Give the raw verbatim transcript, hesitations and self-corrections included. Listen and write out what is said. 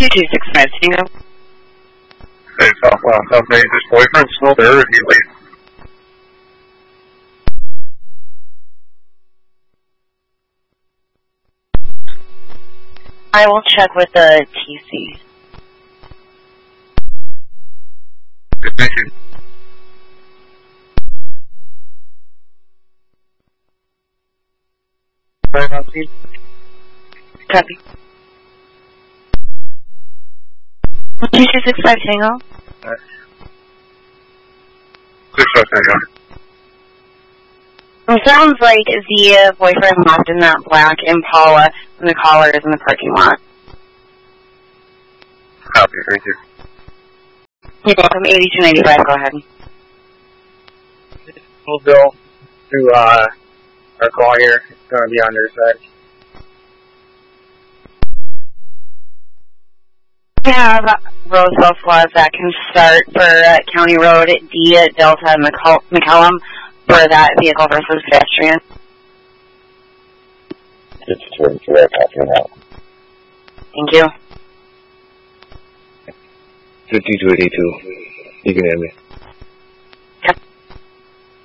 two two six five Tango. Hey, South, uh, South Main, his boyfriend's still there, and he leaves. I will check with the T C. Okay, thank you. Copy. two two six five Tango. Alright. Six five Tango. It sounds like the boyfriend left in that black Impala and the caller is in the parking lot. Copy, thank you. You're welcome. eighty-two ninety-five, go ahead. We'll go to uh, our call here. It's going to be on their side. We have Roseville floods that can start for uh, County Road D, Delta, and McCollum for that vehicle versus pedestrian. fifty-two eighty-two, I copy now. Thank you. fifty-two eighty-two, you can hear me.